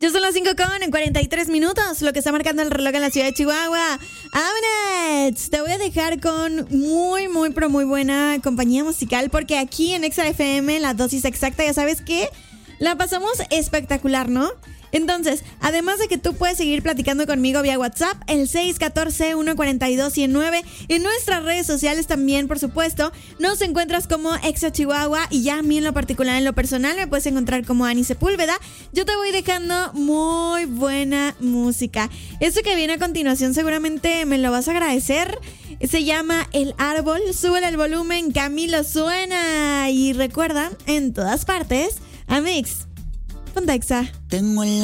Ya son las 5:43, lo que está marcando el reloj en la ciudad de Chihuahua. ¡Vámonos! Te voy a dejar con muy buena compañía musical, porque aquí en Exa FM, la dosis exacta, ya sabes que la pasamos espectacular, ¿no? Entonces, además de que tú puedes seguir platicando conmigo vía WhatsApp, el 614-142-109, en nuestras redes sociales también, por supuesto, nos encuentras como Exa Chihuahua, y ya a mí en lo particular, en lo personal, me puedes encontrar como Ani Sepúlveda. Yo te voy dejando muy buena música. Esto que viene a continuación seguramente me lo vas a agradecer. Se llama El Árbol. Súbele el volumen, Camilo suena. Y recuerda, en todas partes, a Mix. Ponte Exa. Tengo